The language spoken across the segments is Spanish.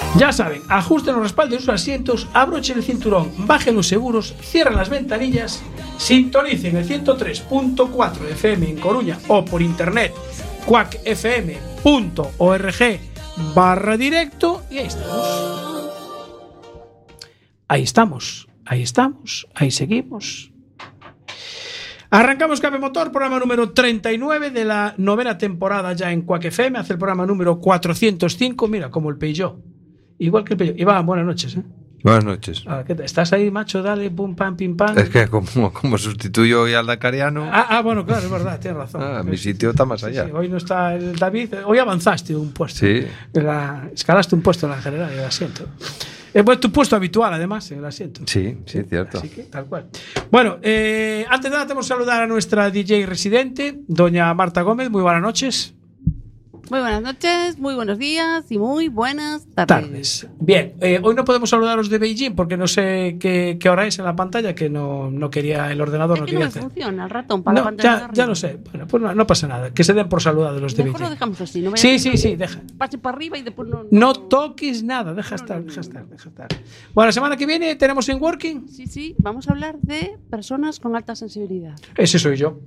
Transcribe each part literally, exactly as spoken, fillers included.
Ya saben, ajusten los respaldos de sus asientos, abrochen el cinturón, bajen los seguros, cierren las ventanillas, sintonicen el ciento tres punto cuatro F M en Coruña o por internet cuac f m punto org barra directo y ahí estamos. Ahí estamos, ahí estamos, ahí seguimos. Arrancamos Cabe Motor, programa número treinta y nueve de la novena temporada ya en Quack F M, hace el programa número cuatrocientos cinco, mira, como el Peugeot. Igual que el Peugeot. Iván, buenas noches, ¿eh? Buenas noches. Ah, ¿qué tal? ¿Estás ahí, macho? Dale, pum, pam, pim, pam. Es que como, como sustituyo hoy al Dakariano... Ah, ah, bueno, claro, es verdad, tienes razón. Ah, mi sitio está más allá. Sí, sí, hoy no está el David. Hoy avanzaste un puesto. Sí. La, escalaste un puesto en la general, en el asiento. Es pues, tu puesto habitual, además, en el asiento. Sí, sí, cierto. Así que, tal cual. Bueno, eh, antes de nada, tenemos que saludar a nuestra D J residente, doña Marta Gómez. Muy buenas noches. Muy buenas noches, muy buenos días y muy buenas tardes. Tardes. Bien, eh, hoy no podemos saludar a los de Beijing porque no sé qué, qué hora es en la pantalla, que no, no quería el ordenador. Es no que quería no me hacer. funciona el ratón para No, la pantalla. ya, ya lo sé. Bueno, pues no, no pasa nada. Que se den por saludados los de Mejor lo Beijing. dejamos así. No Sí, sí, sí, deja. Pase para arriba y después no... No toques nada, deja estar, deja estar, deja estar. Bueno, la semana que viene tenemos en Working. Sí, sí, vamos a hablar de personas con alta sensibilidad. Ese soy yo.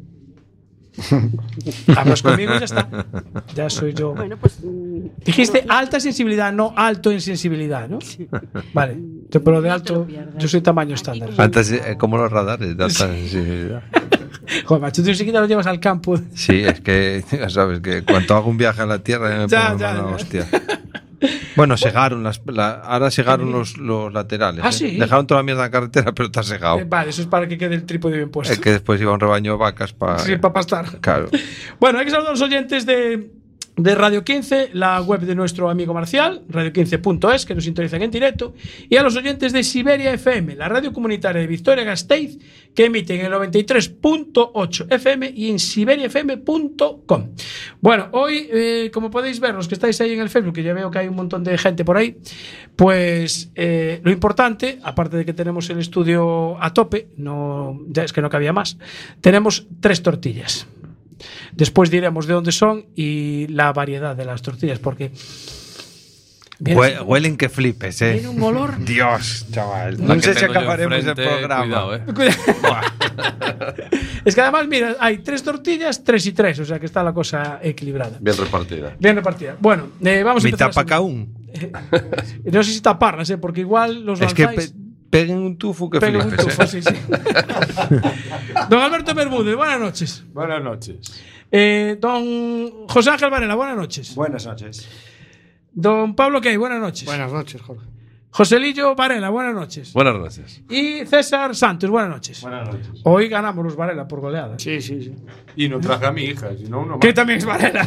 Hablas conmigo y ya está. Ya soy yo. Bueno, pues... mmm, Dijiste no, alta sensibilidad, no alto en sensibilidad, ¿no? Sí. Vale. Yo, pero de No te lo alto, pierdas. yo soy tamaño Aquí estándar. como- Antes, eh, como los radares de alta sensibilidad. Joder, macho, tú ni siquiera lo llevas al campo. Sí, es que ya sabes que cuando hago un viaje a la Tierra me Ya, pongo ya, mala ya. hostia. Bueno, segaron las, la, ahora segaron los, los laterales. Ah, ¿eh? sí. Dejaron toda la mierda en la carretera, pero está segado. Eh, vale, eso es para que quede el trípode bien puesto. Es que después iba un rebaño de vacas para... Sí, para pastar. Claro. Bueno, hay que saludar a los oyentes de, de Radio quince, la web de nuestro amigo Marcial, radio quince punto es, que nos sintonizan en directo, y a los oyentes de Siberia F M, la radio comunitaria de Vitoria-Gasteiz, que emiten en el noventa y tres punto ocho F M y en siberia f m punto com. Bueno, hoy, eh, como podéis ver, los que estáis ahí en el Facebook, que ya veo que hay un montón de gente por ahí, pues eh, lo importante, aparte de que tenemos el estudio a tope, no, ya es que no cabía más, tenemos tres tortillas. Después diremos de dónde son y la variedad de las tortillas, porque Hue- huelen que flipes, ¿eh? tiene un olor. Dios, chaval. La No que sé si tengo yo acabaremos el enfrente, programa. Cuidado, ¿eh? Es que además, mira, hay tres tortillas, tres y tres, o sea que está la cosa equilibrada. Bien repartida. Bien repartida. Bueno, eh, vamos a Mitad empezar. para la cada uno. semana. No sé si taparlas, ¿eh? Porque igual los Es que lanzáis. pe- peguen un tufo que Peguen un flipes, tufo, ¿eh? sí, sí. Don Alberto Bermúdez, buenas noches. Buenas noches. Eh, don José Ángel Varela, buenas noches. Buenas noches. Don Pablo Key, buenas noches. Buenas noches, Jorge. Joselillo Varela, buenas noches. Buenas noches. Y César Santos, buenas noches. Buenas noches. Hoy ganamos los Varela por goleada. Sí, sí, sí. Y no traje a mi hija, sino uno más. Que también es Varela.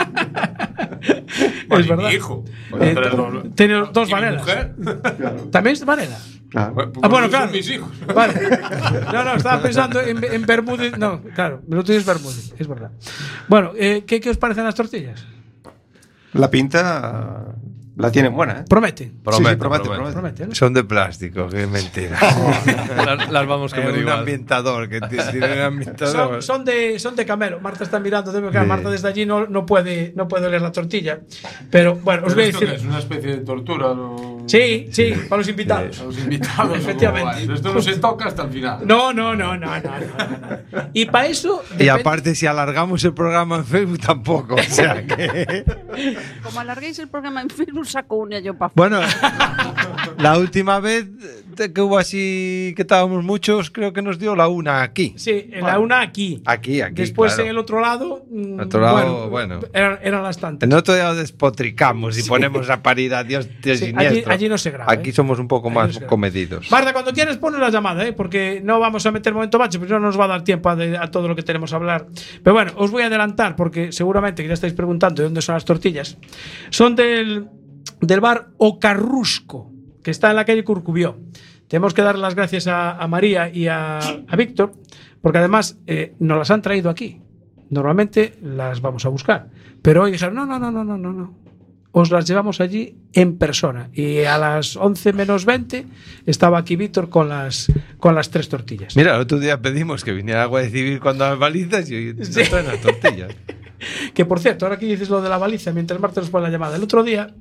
Bueno, Es y verdad. mi hijo. Eh, Traer los- tiene dos ¿Y mi Varelas. mujer? ¿También es Varela? Claro. Pues Ah, bueno, son claro. mis hijos. Vale. No, no, estaba pensando en, en Bermúdez. No, claro, lo tuyo es Bermúdez, es verdad. Bueno, eh, ¿qué, ¿qué os parecen las tortillas? La pinta la tienen buena, ¿eh? Promete. Promete, sí, promete, promete. promete. Promete, ¿no? Son de plástico, qué mentira. las, las vamos a Es comer un igual. ambientador que t- tiene un ambientador. Son, son de, son de camelo. Marta está mirando. Debe que Sí. Marta desde allí no, no, puede, no puede oler la tortilla. Pero bueno, os ¿Pero voy a esto qué decir. es? ¿Una especie de tortura? ¿No? Sí, sí, para los invitados. A los invitados. Efectivamente. ¿no? Esto no se toca hasta el final. No, no, no, no, no, no, no. Y para eso. Y depende- aparte, si alargamos el programa en Facebook, tampoco. O sea que. Como alarguéis el programa en Facebook, saco una yo para Bueno, la última vez de que hubo así que estábamos muchos, creo que nos dio la una aquí. Sí, en la una aquí. Aquí, aquí. Después claro. en el otro lado. mm, Otro lado, bueno. Eran, eran las tantas. En otro lado despotricamos y ponemos a parir a Dios, Dios Sí, siniestro. allí- allí no se graba, Aquí ¿eh? somos un poco Allí más no se graba. comedidos. Marta, cuando quieras pones la llamada, ¿eh? Porque no vamos a meter momento macho, porque no nos va a dar tiempo a, de- a todo lo que tenemos a hablar. Pero bueno, os voy a adelantar, porque seguramente que ya estáis preguntando de dónde son las tortillas. Son del, del bar O Carrusco, que está en la calle Curcubió. Tenemos que dar las gracias a, a María y a, a Víctor, porque además eh, nos las han traído aquí. Normalmente las vamos a buscar. Pero hoy dijeron, no, no, no, no, no, no, no. Os las llevamos allí en persona. Y a las once menos veinte estaba aquí Víctor con las, con las tres tortillas. Mira, el otro día pedimos que viniera agua de civil cuando las balizas y hoy nos Sí. traen las tortillas. Que por cierto, ahora que dices lo de la baliza, mientras Marta nos pone la llamada, el otro día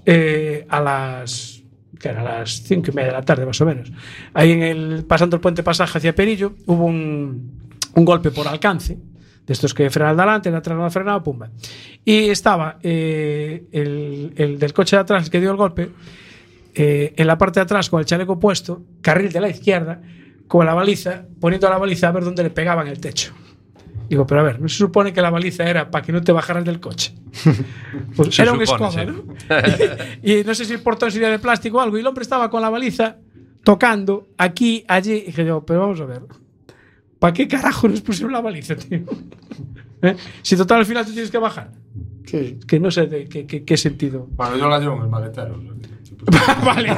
eh, a las que era a las cinco y media de la tarde más o menos. Ahí en el pasando el puente Pasaje hacia Perillo hubo un, un golpe por alcance de estos que frenan adelante, el de atrás no ha frenado, pumba. Y estaba eh, el, el del coche de atrás que dio el golpe eh, en la parte de atrás con el chaleco puesto, carril de la izquierda, con la baliza, poniendo la baliza a ver dónde le pegaban el techo. Digo, pero a ver, ¿no se supone que la baliza era para que no te bajaras del coche? Pues era un supone, Skoda, sí. ¿no? Y no sé si el portón sería de plástico o algo, y el hombre estaba con la baliza tocando aquí, allí, y dije yo, pero vamos a ver, ¿para qué carajo nos pusieron la baliza, tío? ¿Eh? Si total al final te tienes que bajar. Que, que no sé de qué, qué, qué sentido. Bueno, yo la llevo en el maletero. Vale.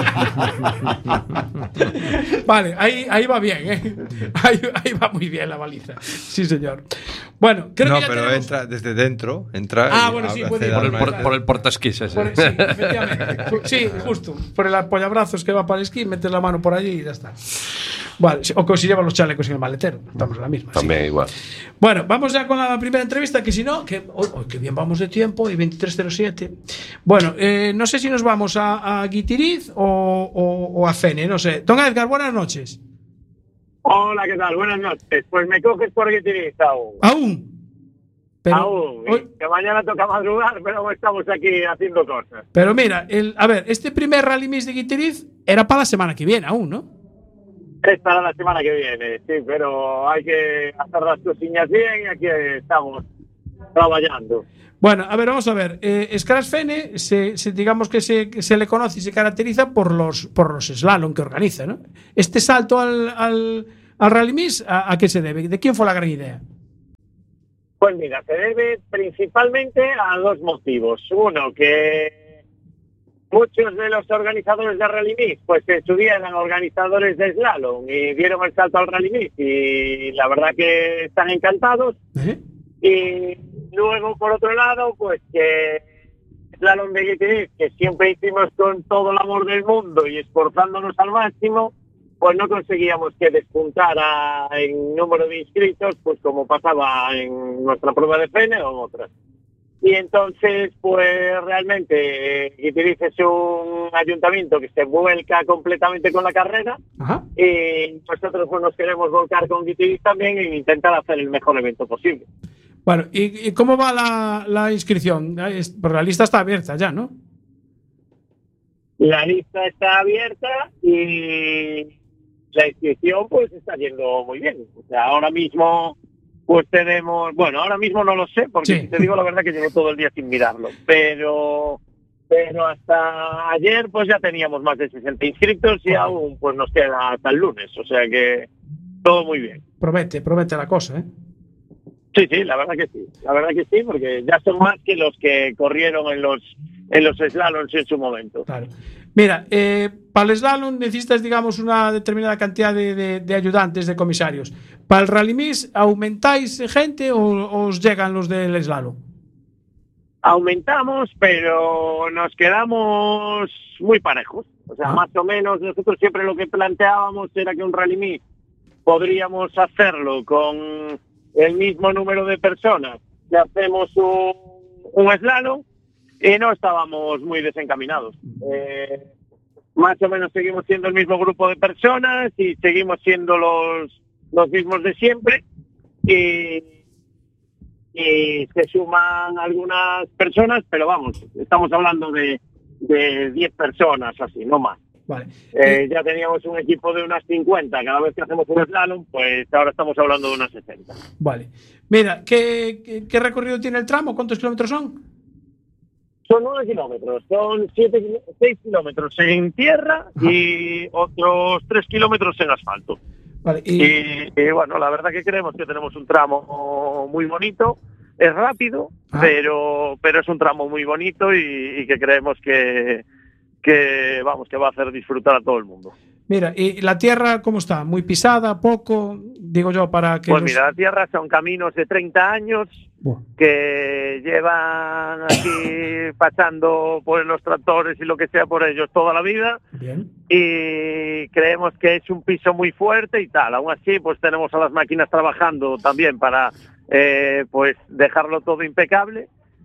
Vale, ahí, ahí va bien, ¿eh? Ahí, ahí va muy bien la baliza. Sí, señor. Bueno, creo no, que ya pero tenemos... entra desde dentro. Entra Ah, y bueno, sí, hace puede ir la Por el, Por por, por el portaesquís ese. Por- sí, efectivamente. Sí, justo. Por el apoyabrazos que va para el esquí, metes la mano por allí y ya está. Vale, o que si llevan los chalecos en el maletero. Estamos en la misma. También sí. igual. Bueno, vamos ya con la primera entrevista, que si no, que oh, oh, qué bien vamos de tiempo, y veintitrés cero siete. Bueno, eh, no sé si nos vamos a, a Guitiriz o, o, o a Fene, no sé. Don Edgar, buenas noches. Hola, ¿qué tal? Buenas noches. Pues me coges por Guitiriz aún. Aún. Pero, aún. hoy- Que mañana toca madrugar, pero estamos aquí haciendo cosas. pero mira, el, a ver, este primer Rally Mix de Guitiriz era para la semana que viene, aún, ¿no? Es para la semana que viene, sí, pero hay que hacer las cosillas bien y aquí estamos trabajando. Bueno, a ver, vamos a ver. Eh, Escaras Fene, se, se- digamos que se, que se le conoce y se caracteriza por los, por los slalom que organiza, ¿no? Este salto al, al, al Rally Mix, ¿a, ¿a qué se debe? ¿De quién fue la gran idea? Pues mira, se debe principalmente a dos motivos. Uno, que muchos de los organizadores de Rally Mix, pues que en su día eran organizadores de slalom y dieron el salto al Rally Mix y la verdad que están encantados. ¿Eh? Y luego, por otro lado, pues que slalom de Guitiriz, que siempre hicimos con todo el amor del mundo y esforzándonos al máximo, pues no conseguíamos que despuntara en número de inscritos, pues como pasaba en nuestra prueba de Fene o en otras. Y entonces, pues realmente eh, Guitiriz es un ayuntamiento que se vuelca completamente con la carrera Ajá. y nosotros pues nos queremos volcar con Guitiriz también e intentar hacer el mejor evento posible. Bueno, ¿y, y cómo va la, la inscripción? Ah, es- Porque la lista está abierta ya, ¿no? La lista está abierta y la inscripción pues está yendo muy bien. O sea, ahora mismo pues tenemos, bueno, ahora mismo no lo sé, porque Sí. si te digo la verdad que llevo todo el día sin mirarlo, pero pero hasta ayer pues ya teníamos más de sesenta inscritos y aún pues nos queda hasta el lunes, o sea que todo muy bien. Promete, promete la cosa, ¿eh? Sí, sí, la verdad que sí, la verdad que sí, porque ya son más que los que corrieron en los en los slaloms en su momento. Claro. Mira, eh, para el slalom necesitas, digamos, una determinada cantidad de, de- de ayudantes, de comisarios. ¿Para el Rally Mix aumentáis gente o, o os llegan los del slalom? Aumentamos, pero nos quedamos muy parejos. O sea, Ah. más o menos nosotros siempre lo que planteábamos era que un Rally Mix podríamos hacerlo con el mismo número de personas que hacemos un, un slalom y no estábamos muy desencaminados. Eh, más o menos seguimos siendo el mismo grupo de personas y seguimos siendo los, los mismos de siempre y, y se suman algunas personas, pero vamos, estamos hablando de, de diez personas así, no más. Vale. Eh, ya teníamos un equipo de unas cincuenta cada vez que hacemos un slalom, pues ahora estamos hablando de unas sesenta. Vale. Mira, ¿qué, qué, qué recorrido tiene el tramo? ¿Cuántos kilómetros son? Son nueve kilómetros, son siete, seis kilómetros en tierra y otros tres kilómetros en asfalto. Vale. Y, Y, y bueno, la verdad que creemos que tenemos un tramo muy bonito, es rápido, Ah. pero pero es un tramo muy bonito y, y que creemos que, que vamos que va a hacer disfrutar a todo el mundo. mira, ¿y la tierra cómo está? ¿Muy pisada? ¿Poco? Digo yo, para que. Pues los- mira, la tierra son caminos de treinta años Buah. que llevan aquí pasando por los tractores y lo que sea por ellos toda la vida Bien. y creemos que es un piso muy fuerte y tal. Aún así, pues tenemos a las máquinas trabajando también para eh, pues dejarlo todo impecable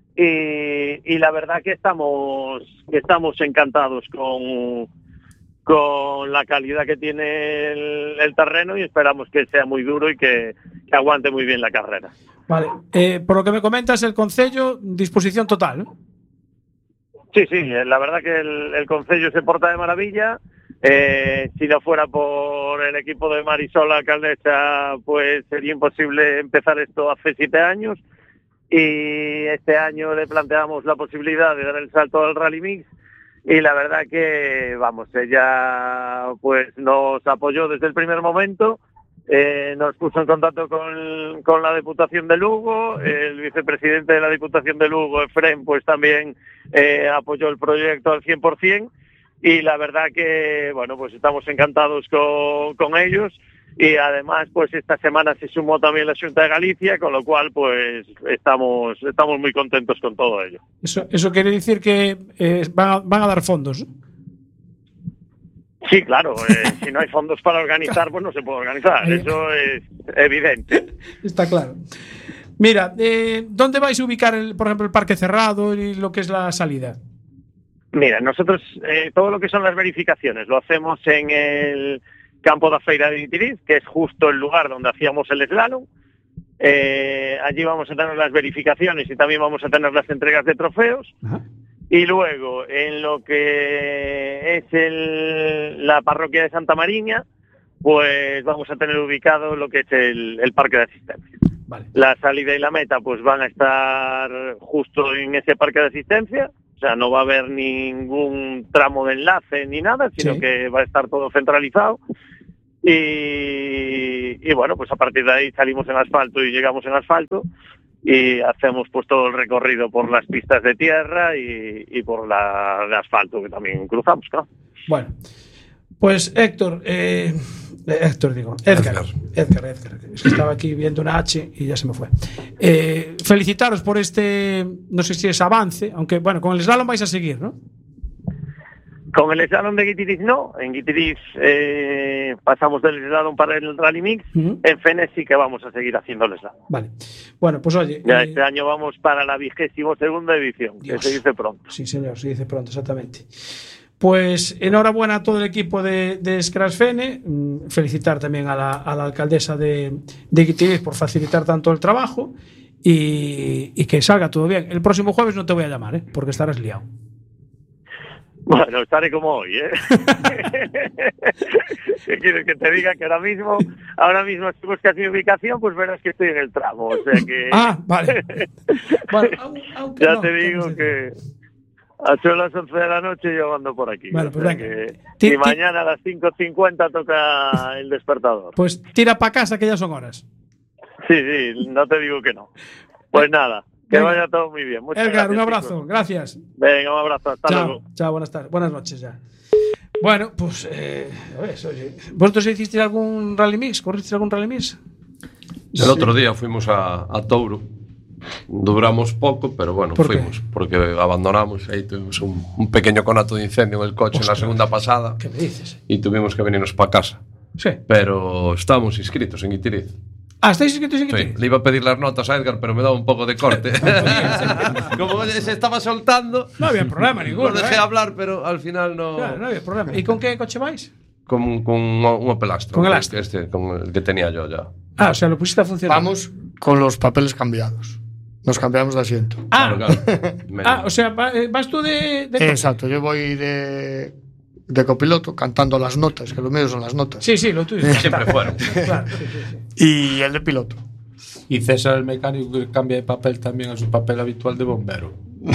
y, y la verdad que estamos que estamos encantados con, con la calidad que tiene el, el terreno y esperamos que sea muy duro y que, que aguante muy bien la carrera. Vale, eh, por lo que me comentas, el concello, disposición total, ¿no? Sí, sí, la verdad que el, el concello se porta de maravilla. Eh, si no fuera por el equipo de Marisol, la alcaldesa, pues sería imposible empezar esto hace siete años. Y este año le planteamos la posibilidad de dar el salto al Rally Mix y la verdad que, vamos, ella pues nos apoyó desde el primer momento, eh, nos puso en contacto con, con la Diputación de Lugo, el vicepresidente de la Diputación de Lugo, Efrén, pues también eh, apoyó el proyecto al cien por ciento y la verdad que, bueno, pues estamos encantados con, con ellos. Y además, pues esta semana se sumó también la Xunta de Galicia, con lo cual, pues estamos estamos muy contentos con todo ello. Eso, eso quiere decir que eh, van, a, van a dar fondos, ¿no? Sí, claro. Eh, si no hay fondos para organizar, pues no se puede organizar. Eso es evidente. Está claro. Mira, eh, ¿dónde vais a ubicar, el, por ejemplo, el parque cerrado y lo que es la salida? Mira, nosotros eh, todo lo que son las verificaciones lo hacemos en el campo da Feira de Guitiriz, que es justo el lugar donde hacíamos el slalom. Eh, allí vamos a tener las verificaciones y también vamos a tener las entregas de trofeos. Ajá. Y luego, en lo que es el, la parroquia de Santa Mariña, pues vamos a tener ubicado lo que es el, el parque de asistencia. Vale. La salida y la meta pues van a estar justo en ese parque de asistencia. O sea, no va a haber ningún tramo de enlace ni nada, sino sí. que va a estar todo centralizado. Y, y bueno, pues a partir de ahí salimos en asfalto y llegamos en asfalto y hacemos pues todo el recorrido por las pistas de tierra y, y por la de asfalto que también cruzamos, claro. Bueno, pues Héctor, eh, Héctor digo, Edgar, Edgar, Edgar, es que estaba aquí viendo una H y ya se me fue. Eh, felicitaros por este, no sé si es avance, aunque bueno, con el slalom vais a seguir, ¿no? Con el slalom de Guitiriz no, en Guitiriz eh, pasamos del slalom para el Rally Mix, uh-huh. En Fene sí que vamos a seguir haciendo el slalom. Vale, bueno, pues oye... Ya eh, este año vamos para la vigésimo segunda edición, Dios. Que se dice pronto. Sí señor, se dice pronto, exactamente. Pues enhorabuena a todo el equipo de, de Scratch Fene, mm, felicitar también a la, a la alcaldesa de, de Guitiriz por facilitar tanto el trabajo y, y que salga todo bien. El próximo jueves no te voy a llamar, ¿eh? Porque estarás liado. Bueno, estaré como hoy, ¿eh? ¿Qué quieres que te diga? Que ahora mismo, ahora mismo si buscas mi ubicación, pues verás que estoy en el tramo, o sea que... Ah, vale. Bueno, aunque ya no, te digo que a las once de la noche yo ando por aquí. Bueno, pues o sea venga. Que, y mañana a las cinco cincuenta toca el despertador. Pues tira para casa que ya son horas. Sí, sí, no te digo que no. Pues nada. Que venga. Vaya todo muy bien. Muchas Edgar, gracias, un abrazo. chicos. Gracias. Venga, un abrazo. Hasta chao, luego. Chao, buenas tardes. Buenas noches ya. Bueno, pues, eh, a ver, oye, ¿vosotros hicisteis algún rally mix? ¿Corristeis algún rally mix? El sí. otro día fuimos a, a Touro. Duramos poco, pero bueno, ¿Por fuimos. qué? Porque abandonamos. Ahí tuvimos un, un pequeño conato de incendio en el coche. Ostras, en la segunda pasada. ¿Qué me dices? Y tuvimos que venirnos para casa. Sí. Pero estábamos inscritos en Guitiriz. Ah, ¿estáis inscritos en Guitiriz? Sí, le iba a pedir las notas a Edgar, pero me daba un poco de corte. Como se estaba soltando. No había problema ninguno. Lo dejé ¿eh? hablar, pero al final no. Claro, no había problema. ¿Y con qué coche vais? Con, con un Opel Astra. Con el Astra. Este, con el que tenía yo ya. Ah, o sea, lo pusiste a funcionar. Vamos con los papeles cambiados. Nos cambiamos de asiento. Ah, claro, claro. Ah, o sea, vas tú de. de Exacto, yo voy de. de copiloto, cantando las notas, que lo mío son las notas. Sí, sí, lo tuyo. Siempre fueron. Claro, sí, sí, sí. Y el de piloto. Y César, el mecánico, que cambia de papel también a su papel habitual de bombero.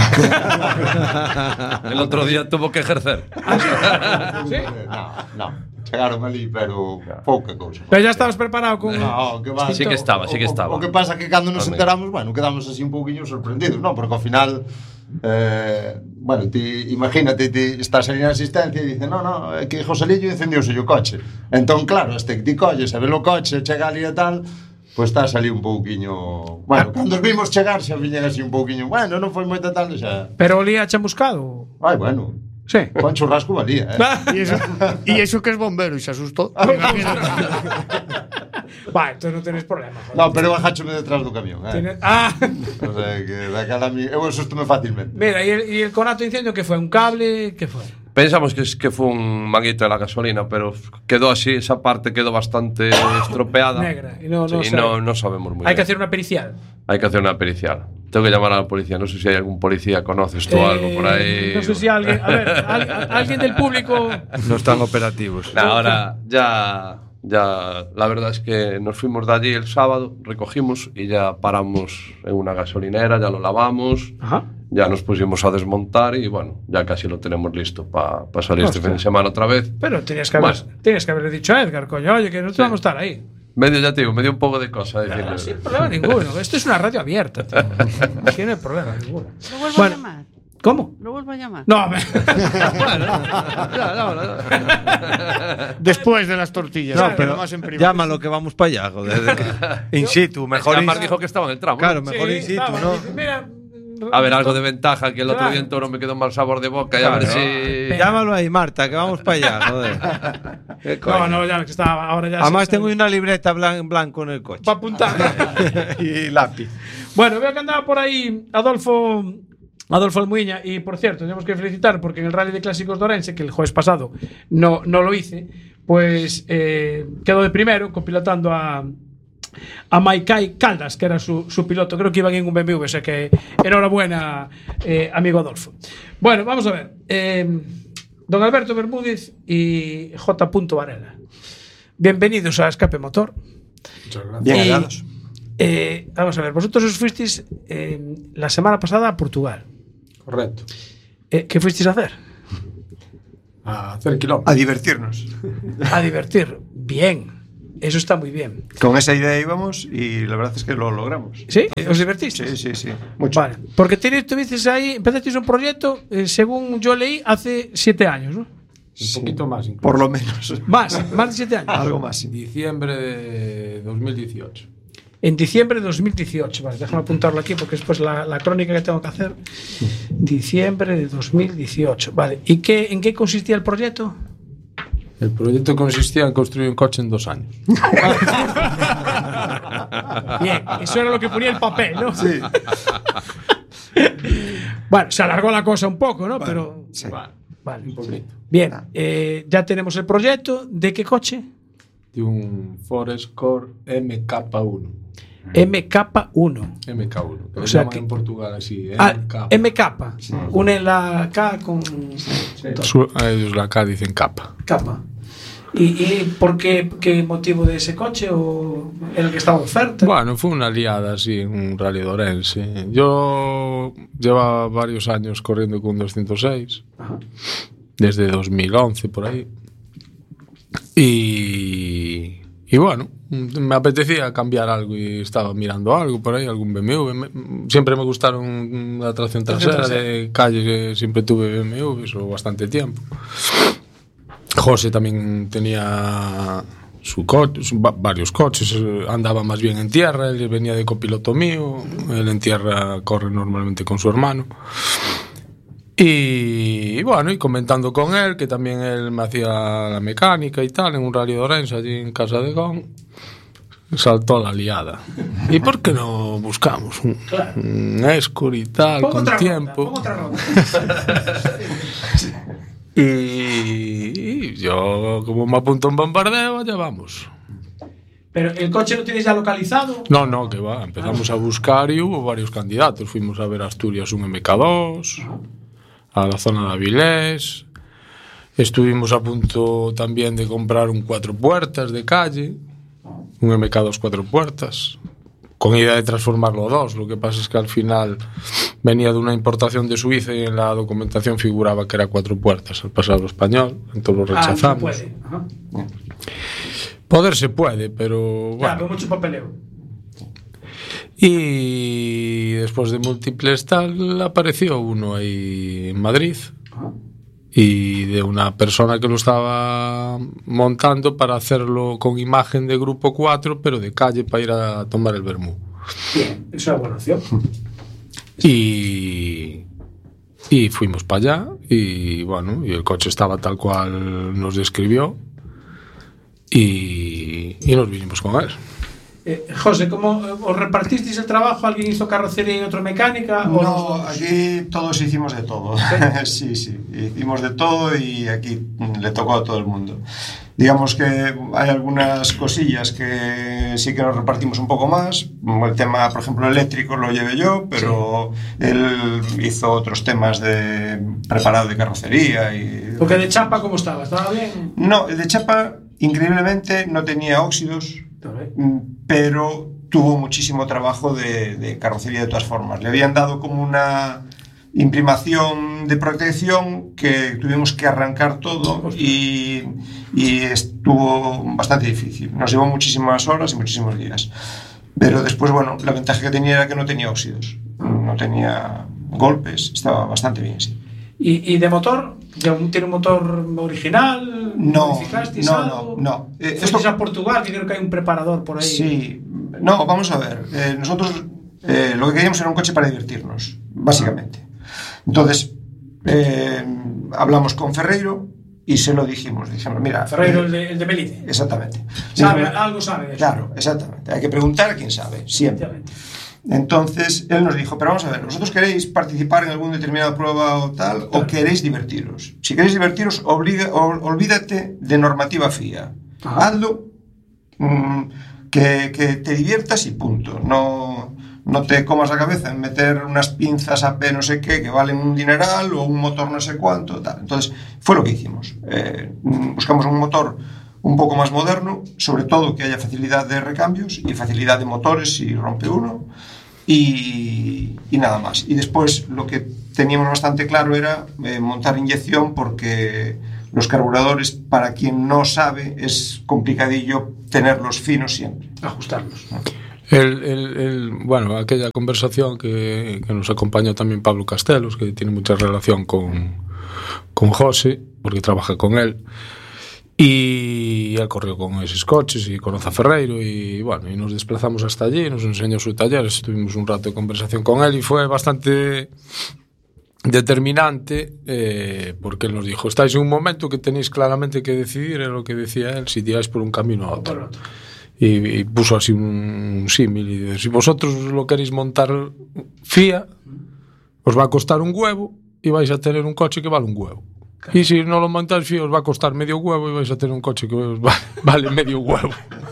El otro día tuvo que ejercer. ¿Sí? No, no. Chegaron ali, pero pouca cousa. Pero ya estabas preparado con... No, que va. Sí que estaba, sí que estaba. O, o que pasa que cando nos enteramos, bueno, quedamos así un pouquiño sorprendidos, non? Porque ao final, eh, bueno, ti, imagínate, ti estás ali na asistencia e dice, no, no, é que Joselillo incendiouse o coche. Entón, claro, este que ti colles a ver o coche, chega ali e tal, pois pues estás ali un pouquiño... Bueno, cando os vimos chegar, xa viñen así un pouquiño, bueno, non foi moita tal, xa... Pero olía chamuscado? Ai, bueno... Sí. Con churrasco valía, ¿eh? y, eso, y eso que es bombero y se asustó. Va, entonces no tenéis problema. Joder. No, pero bajáchome detrás do camión, eh. Tiene... Ah. O sea, que daquela mi... Eu asustome fácilmente. Mira, ¿y el, y el conato de incendio qué fue? ¿Un cable? ¿Qué fue? Pensamos que, es- que fue un manguito de la gasolina, pero quedó así, esa parte quedó bastante estropeada. Negra, y no- no Sí, sabe. no, no sabemos muy Hay bien. que hacer una pericial. Hay que hacer una pericial. Tengo que llamar a la policía. No sé si hay algún policía, conoces tú Eh, algo por ahí. No sé si alguien. A ver, al- a- alguien del público. No están operativos. Nah, ahora ya, ya, la verdad es que nos fuimos de allí el sábado, recogimos y ya paramos en una gasolinera, ya lo lavamos, Ajá. ya nos pusimos a desmontar y bueno, ya casi lo tenemos listo para pa salir este Hostia. fin de semana otra vez. Pero tenías que, haber, Bueno. tenías que haberle dicho a Edgar, coño, oye, que no te vamos a estar ahí. Medio, ya te digo, me dio un poco de cosa decirle. No, sin problema ninguno. Esto es una radio abierta, tío. Aquí no hay problema ninguno. Lo vuelvo Bueno. a llamar. ¿Cómo? Lo vuelvo a llamar. No, me- Después de las tortillas. No, que pero nomás en privado. llámalo que vamos para allá, joder. In situ, mejor in Mar situ. dijo que estaba en el tramo. Claro, ¿no? mejor Sí, in situ, estaba, ¿no? dice, mira, A ver, algo de ventaja, que el otro Claro. día en Toro me quedó mal sabor de boca y a ver Claro. si... Llámalo ahí, Marta, que vamos para allá, joder. Qué No, coño. no, ya que estaba ahora ya. Además se- tengo una libreta blan- en blanco en el coche. para apuntar. Y lápiz. Bueno, veo que andaba por ahí Adolfo Adolfo Almuiña y por cierto, tenemos que felicitar porque en el Rally de Clásicos de Orense, que el jueves pasado no, no lo hice, pues eh, quedó de primero copilotando a a Maikai Caldas, que era su, su piloto. Creo que iban en un B M W, o sea que enhorabuena, eh, amigo Adolfo. Bueno, vamos a ver. Eh, don Alberto Bermúdez y J. Varela. Bienvenidos a Escape Motor. Bien Y, hallados. eh, vamos a ver, vosotros os fuisteis eh, la semana pasada a Portugal. Correcto. Eh, ¿Qué fuisteis a hacer? A hacer kilómetros. A divertirnos. A divertir. Bien. Eso está muy bien. Con esa idea íbamos y la verdad es que lo logramos. ¿Sí? ¿Os divertisteis? Sí, sí, sí. Mucho. Vale. Porque tenéis, tuvisteis ahí, empezasteis un proyecto, eh, según yo leí, hace siete años, ¿no? Un poquito más incluso. Por lo menos. Más, más de siete años. Algo más. Sí. Diciembre de dos mil dieciocho. En diciembre de dos mil dieciocho. Vale, déjame apuntarlo aquí porque después la, la crónica que tengo que hacer. Diciembre de dos mil dieciocho. Vale. ¿Y qué, en qué consistía el proyecto? El proyecto consistía en construir un coche en dos años. Bien, eso era lo que ponía el papel, ¿no? Sí. Bueno, se alargó la cosa un poco, ¿no? Pero. Sí. Vale. Un poquito. Bien, eh, ya tenemos el proyecto. ¿De qué coche? De un Ford Escort M K uno. M K uno. M K uno. Que O lo sea llaman que- en Portugal así. Ah, M K. M K. Une la K con Su- a ellos la acá dicen capa. K. ¿Y, y por qué, qué motivo de ese coche? ¿O el que estaba en oferta? Bueno, fue una liada así en un rally de Orense. Yo llevaba varios años corriendo con doscientos seis, Ajá. desde dos mil once por ahí. Y, y bueno, me apetecía cambiar algo y estaba mirando algo por ahí, algún B M W. Me- siempre me gustaron la tracción trasera, trasera. de calle, que siempre tuve B M Ws o bastante tiempo. José también tenía su coche, su- va- varios coches, eh, andaba más bien en tierra, él venía de copiloto mío, él en tierra corre normalmente con su hermano. Y, y bueno, y comentando con él, que también él me hacía la mecánica y tal, en un rally de Orense, allí en Casa de Gon, saltó la liada. ¿Y por qué no buscamos un, un Escort y tal, Pongo con otra tiempo? ronda, pongo otra ronda. Y, y yo, como me apunto un bombardeo, allá vamos. Pero el coche lo tienes ya localizado. No, no, que va. Empezamos a buscar y hubo varios candidatos. Fuimos a ver a Asturias un M K dos, a la zona de Avilés. Estuvimos a punto también de comprar un cuatro puertas de calle, un M K dos cuatro puertas, con idea de transformarlo a dos. Lo que pasa es que al final venía de una importación de Suiza y en la documentación figuraba que era cuatro puertas al pasarlo español, entonces lo Ah, no rechazamos. puede. Ajá. Poder se puede, pero Ya, bueno. pero mucho papeleo. Y después de múltiples tal, apareció uno ahí en Madrid y de una persona que lo estaba montando para hacerlo con imagen de grupo cuatro, pero de calle para ir a tomar el vermú. Bien, es una buena opción. Y, y fuimos para allá y bueno, y el coche estaba tal cual nos describió y, y nos vinimos con él. Eh, José, ¿cómo os repartisteis el trabajo? ¿Alguien hizo carrocería y otro mecánica? ¿O No, los... aquí todos hicimos de todo. Sí, sí, hicimos de todo y aquí le tocó a todo el mundo. Digamos que hay algunas cosillas que sí que nos repartimos un poco más. El tema, por ejemplo, eléctrico lo llevé yo, pero sí. Él hizo otros temas de preparado de carrocería. Y... Porque de chapa, ¿cómo estaba? ¿Estaba bien? No, de chapa, increíblemente, no tenía óxidos, pero tuvo muchísimo trabajo de, de carrocería de todas formas. Le habían dado como una imprimación de protección que tuvimos que arrancar todo y, y estuvo bastante difícil. Nos llevó muchísimas horas y muchísimos días. Pero después, bueno, la ventaja que tenía era que no tenía óxidos, no tenía golpes, estaba bastante bien, sí. ¿Y, y de motor? ¿Tiene un motor original? No, ¿Modificasteis no, algo? no, no. Eh, ¿Fuisteis a Portugal, que creo que hay un preparador por ahí? Sí. No, vamos a ver. Eh, nosotros eh, lo que queríamos era un coche para divertirnos, básicamente. Entonces, eh, hablamos con Ferreiro y se lo dijimos. Dijimos, mira... Ferreiro, eh, el de, el de Melide. Exactamente. ¿Sabe? Dijimos, algo sabe de eso. Claro, exactamente. Hay que preguntar a quién sabe, siempre. Entonces, él nos dijo, pero vamos a ver, ¿vosotros queréis participar en alguna determinada prueba o tal, claro, o queréis divertiros? Si queréis divertiros, obliga, ol, olvídate de normativa F I A. Ajá. Hazlo, mmm, que, que te diviertas y punto. No, no te comas la cabeza en meter unas pinzas A P no sé qué, que valen un dineral, o un motor no sé cuánto, tal. Entonces, fue lo que hicimos. Eh, buscamos un motor un poco más moderno, sobre todo que haya facilidad de recambios y facilidad de motores si rompe uno, y, y nada más. Y después lo que teníamos bastante claro era eh, montar inyección, porque los carburadores, para quien no sabe, es complicadillo tenerlos finos siempre. Ajustarlos. El, el, el, bueno, aquella conversación que, que nos acompañó también Pablo Castelos, que tiene mucha relación con, con José, porque trabaja con él. Y él corrió con esos coches y conoce a Ferreiro y bueno, y nos desplazamos hasta allí, nos enseñó su taller, estuvimos un rato de conversación con él y fue bastante determinante, eh, porque él nos dijo, estáis en un momento que tenéis claramente que decidir, era lo que decía él, si tiráis por un camino a otro. Y, y puso así un, un símil y dice, si vosotros lo queréis montar F I A, os va a costar un huevo y vais a tener un coche que vale un huevo. Y si no lo montáis F I A, os va a costar medio huevo y vais a tener un coche que os vale, vale medio huevo.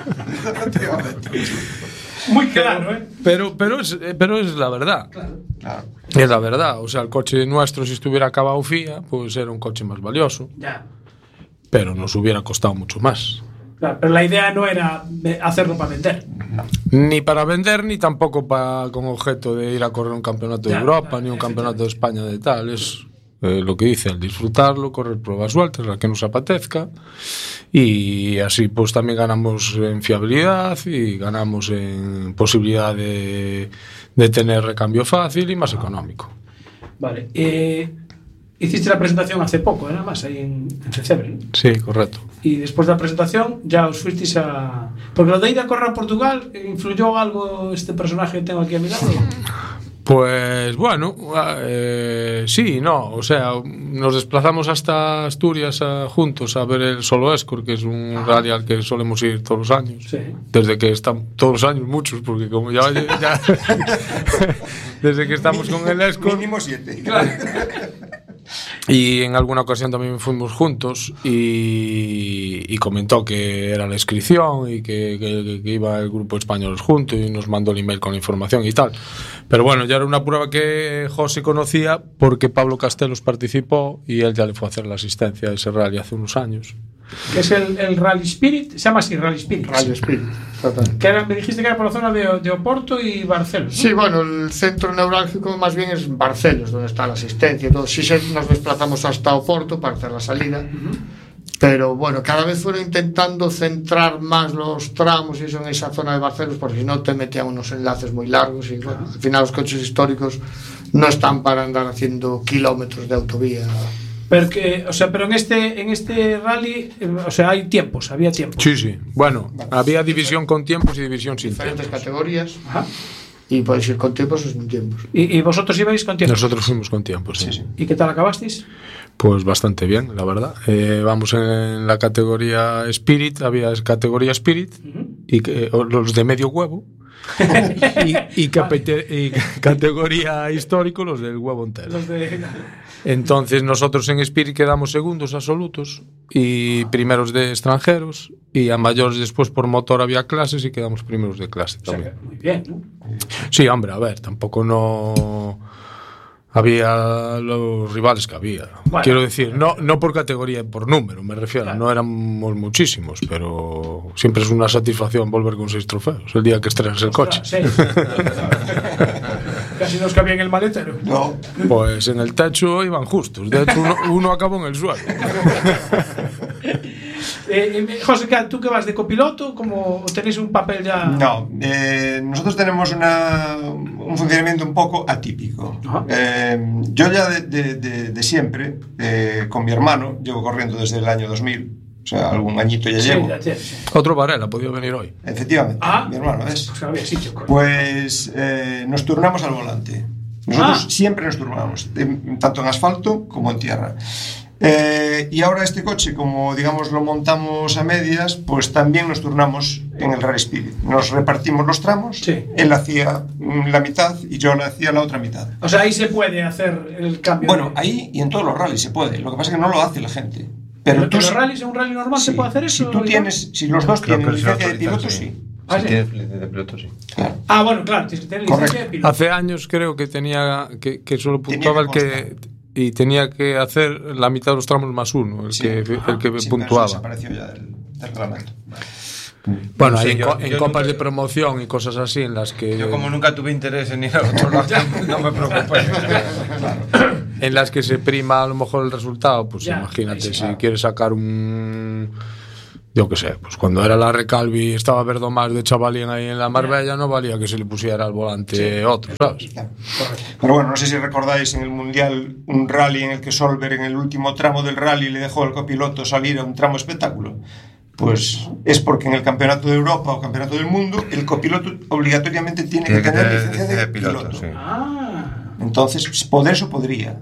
Muy claro, ¿eh? Pero, pero, es, pero es la verdad. Claro. Claro. Es la verdad. O sea, el coche nuestro, si estuviera acabado F I A, pues era un coche más valioso. Ya. Pero nos hubiera costado mucho más. Claro, pero la idea no era hacerlo para vender. No. Ni para vender, ni tampoco para, con objeto de ir a correr un campeonato ya, de Europa, claro, ni un campeonato de España de tal. Es eh, lo que dice, el disfrutarlo, correr pruebas sueltas, la que nos apetezca. Y así pues también ganamos en fiabilidad y ganamos en posibilidad de, de tener recambio fácil y más económico. Vale. Eh, hiciste la presentación hace poco, ¿eh? Nada más, ahí en, en Cebre, ¿no? Sí, correcto. Y después de la presentación ya os fuisteis a... Porque lo de ir a correr a Portugal, ¿influyó algo este personaje que tengo aquí a mi lado? Pues bueno, eh, sí, no, o sea, nos desplazamos hasta Asturias a, juntos a ver el Solo Escort, que es un ah. rally al que solemos ir todos los años. Sí. Desde que están todos los años, muchos, porque como ya, ya desde que estamos con el Escort. Mínimo siete. Claro. Y en alguna ocasión también fuimos juntos y, y comentó que era la inscripción y que, que, que iba el grupo español juntos y nos mandó el email con la información y tal. Pero bueno, ya era una prueba que José conocía porque Pablo Castelos participó y él ya le fue a hacer la asistencia a ese rally hace unos años. Que es el, el Rally Spirit, se llama así Rally Spirit. Rally Spirit, que era, me dijiste que era por la zona de, de Oporto y Barcelos, ¿no? Sí, bueno, el centro neurálgico más bien es Barcelos, donde está la asistencia y todo. Sí, nos desplazamos hasta Oporto para hacer la salida. Uh-huh. Pero bueno, cada vez fueron intentando centrar más los tramos y eso en esa zona de Barcelos, porque si no te metían unos enlaces muy largos y bueno, al final los coches históricos no están para andar haciendo kilómetros de autovía. Porque, o sea, pero en este en este rally, o sea, hay tiempos, había tiempos. Sí, sí. Bueno, había división con tiempos y división sin diferentes tiempos. Categorías. Ajá. Y podéis ir con tiempos o sin tiempos. ¿Y, y vosotros ibais con tiempos? Nosotros fuimos con tiempos, sí. Sí, sí. ¿Y qué tal acabasteis? Pues bastante bien, la verdad. Eh, vamos en la categoría Spirit, había categoría Spirit, uh-huh. y que, los de medio huevo. y, y, capete, y categoría histórico los del huevo entero. Los de... Entonces nosotros en Spirit quedamos segundos absolutos y primeros de extranjeros, y a mayores después por motor había clases y quedamos primeros de clase también. O sea, muy bien, ¿no? Sí, hombre, a ver, tampoco no había los rivales que había. Bueno, quiero decir, no, no por categoría, por número, me refiero. Claro. No éramos muchísimos, pero siempre es una satisfacción volver con seis trofeos el día que estrenas el coche. Sí. Casi nos cabía en el maletero. No. Pues en el techo iban justos. De hecho, uno, uno acabó en el suelo. Eh, eh, José, ¿tú que vas de copiloto? ¿Cómo tenéis un papel ya? No, eh, nosotros tenemos una, un funcionamiento un poco atípico. Eh, yo ya de, de, de, de siempre, eh, con mi hermano, llevo corriendo desde el año dos mil, o sea, algún añito ya sí, llevo. Ya, ya, sí. Otro Varela, ha podido venir hoy. Efectivamente, ah, mi hermano, ¿ves? Pues, había sitio, pues eh, nos turnamos al volante. Nosotros ah. siempre nos turnamos, de, tanto en asfalto como en tierra. Eh, y ahora este coche, como digamos lo montamos a medias, pues también nos turnamos en el Rally Spirit. Nos repartimos los tramos, sí. Él hacía la mitad y yo le hacía la otra mitad. O sea, ahí se puede hacer el cambio. Bueno, de... ahí y en todos los rallies se puede. Lo que pasa es que no lo hace la gente. Pero ¿En tú, los rallies, en un rally normal sí. se puede hacer eso? Si tú tienes, si los dos Creo tienen licencia de sí. piloto, sí. Ah, si tienes licencia de piloto, sí. Claro. Ah, bueno, claro, tienes que tener licencia de piloto. Hace años creo que tenía que, que solo puntuaba el que y tenía que hacer la mitad de los tramos más uno, el sí. que el que sí, puntuaba. Eso desapareció ya del, del reglamento. Bueno, no sé, hay yo, en, yo copas nunca, de promoción y cosas así en las que yo como nunca tuve interés en ir a otro lado, no me preocupo. Claro. En las que se prima a lo mejor el resultado, pues ya, imagínate sí, si claro. quieres sacar un yo qué sé, pues cuando era la Recalvi estaba Verdomás de chavalín ahí en la Marbella, no valía que se le pusiera al volante sí. otro, ¿sabes? Claro. Pero bueno, no sé si recordáis en el Mundial un rally en el que Solberg en el último tramo del rally le dejó al copiloto salir a un tramo espectáculo. Pues es porque en el Campeonato de Europa o Campeonato del Mundo el copiloto obligatoriamente tiene, tiene que tener que licencia de, de piloto. piloto. Sí. Ah. Entonces, por eso podría.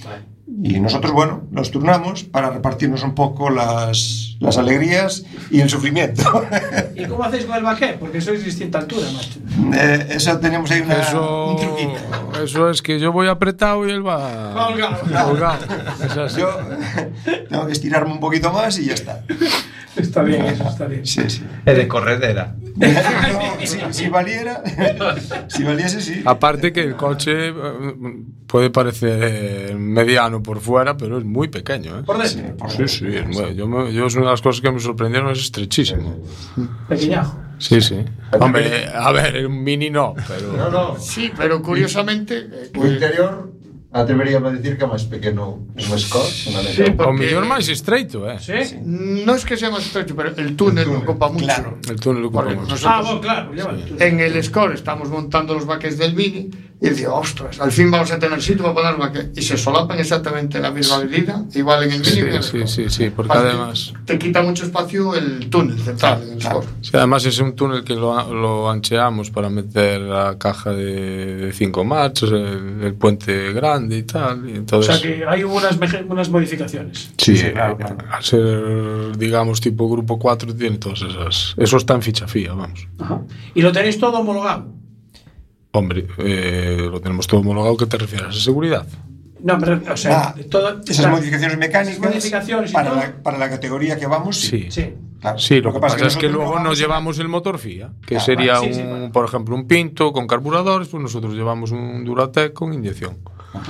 Y nosotros, bueno, nos turnamos para repartirnos un poco las, las alegrías y el sufrimiento. ¿Y cómo hacéis con el baquet? Porque sois distinta altura, macho. Eh, eso tenemos ahí una, eso, un truquito. Eso es que yo voy apretado y él va holgado. holgado. Es así. Yo tengo que estirarme un poquito más y ya está. Está bien, eso está bien. Sí, sí. Es de corredera. No, si, si valiera, si valiese, sí. Aparte que el coche puede parecer mediano por fuera, pero es muy pequeño, ¿eh? Por dentro. Sí, por sí, sí, es muy, yo, me, yo es una de las cosas que me sorprendieron, es estrechísimo. Pequeñajo. Sí, sí. Hombre, a ver, un mini no, pero... No, no. Sí, pero curiosamente... O interior... Atreveríame a decir que é máis pequeno un Escort, sí, o mellor máis estreito, eh. Sí. Sí. Non es que sea máis estreito, pero el túnel lo ocupa mucho. Claro. El túnel lo ocupa mucho. Ah, bueno, claro, ya sí. En el Escort estamos montando los baques del Mini y digo, ostras, al fin vamos a tener sitio para poner baques. Y se solapan exactamente la misma medida, igual en el Mini sí, que en el sí, Escort. sí, sí, porque Así además... Te quita mucho espacio el túnel central claro, en el claro. Escort. Sí, además es un túnel que lo, lo ancheamos para meter la caja de, de cinco marchas, el, el puente grande y tal. Y entonces, o sea que hay unas, unas modificaciones. Sí, sí claro, claro. Al ser, digamos, tipo grupo cuatro, tiene todas esas. Eso está en ficha fía, vamos. Ajá. ¿Y lo tenéis todo homologado? Hombre, eh, lo tenemos todo homologado. ¿Qué te refieres? ¿A seguridad? No, pero, o sea, ah, todo, esas claro, modificaciones mecánicas modificaciones y para, todo. la, para la categoría que vamos, sí. Sí. Claro. Sí, lo, lo que, que pasa, pasa es que luego no nos llevamos el motor F I A, que claro, sería, sí, un, sí, bueno. por ejemplo, un Pinto con carburadores, pues nosotros llevamos un Duratec con inyección. Ajá.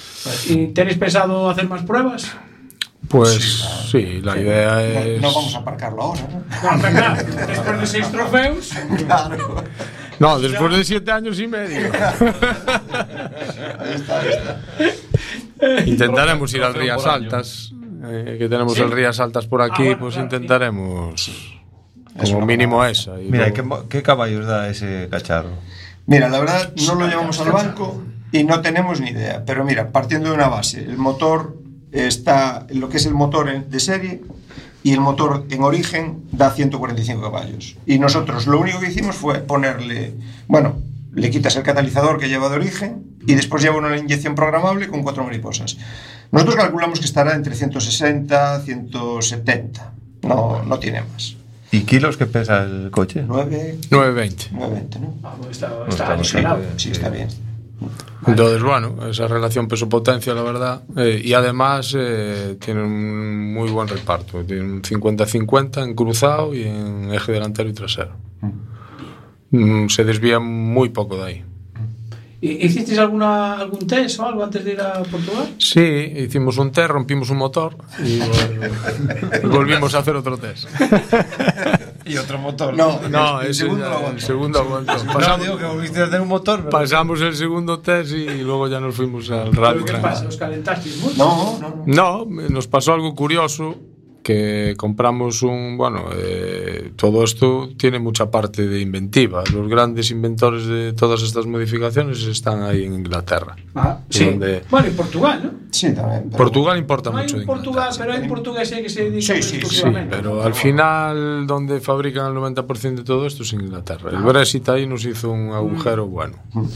¿Y tenéis pensado hacer más pruebas? Pues sí, claro. sí la sí. idea es... No, no vamos a aparcarlo ahora, ¿no? No, pero claro, después de seis trofeos... Claro. No, después de siete años y medio. Ahí está, ahí está. Intentaremos ir al Rías Altas, eh, que tenemos ¿sí? el Rías Altas por aquí, ah, bueno, pues claro, intentaremos sí. como mínimo esa. Y Mira, luego... ¿qué, ¿qué caballos da ese cacharro? Mira, la verdad no lo llevamos al banco y no tenemos ni idea, pero mira, partiendo de una base, el motor está, lo que es el motor de serie y el motor en origen da ciento cuarenta y cinco caballos. Y nosotros lo único que hicimos fue ponerle, bueno, le quitas el catalizador que lleva de origen y después lleva una inyección programable con cuatro mariposas. Nosotros calculamos que estará entre ciento sesenta, ciento setenta, no, no tiene más. ¿Y kilos que pesa el coche? nueve nueve veinte. veinte, ¿no? Ah, pues está, No está está adicionado. Sí, está bien. Entonces, bueno, esa relación peso-potencia, la verdad. Eh, y además eh, tiene un muy buen reparto. Tiene un cincuenta cincuenta en cruzado y en eje delantero y trasero. Mm, se desvía muy poco de ahí. ¿Y- ¿Hicisteis alguna, algún test o algo antes de ir a Portugal? Sí, hicimos un test, rompimos un motor y vol- volvimos a hacer otro test. Y otro motor. No, No, el ese segundo ya- lo aguantó. el segundo aguantó. No, Pasamos, digo que volviste a hacer un motor. pero- pasamos el segundo test y luego ya nos fuimos al ¿Pero rally. qué pasa? ¿Os calentasteis mucho? No, no, no. No, nos pasó algo curioso, que compramos un... Bueno, eh, todo esto tiene mucha parte de inventiva. Los grandes inventores de todas estas modificaciones están ahí en Inglaterra. Ah, sí. Donde- Bueno, y Portugal, ¿no? Sí, también. pero- Portugal importa No hay mucho un de Portugal, Inglaterra. pero hay portugueses que se dedican Sí, sí, sí, Sí, exclusivamente. pero al final donde fabrican el noventa por ciento de todo esto es Inglaterra. El Brexit ahí nos hizo un agujero bueno.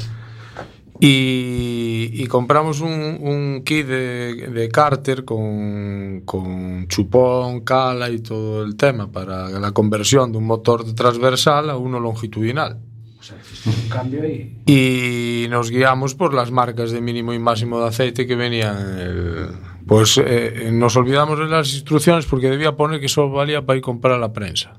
Y, y compramos un, un kit de, de cárter con, con chupón, cala y todo el tema para la conversión de un motor transversal a uno longitudinal. O sea, hiciste un cambio ahí. Y nos guiamos por las marcas de mínimo y máximo de aceite que venían. en el- pues eh, nos olvidamos de las instrucciones porque debía poner que solo valía para ir a comprar a la prensa.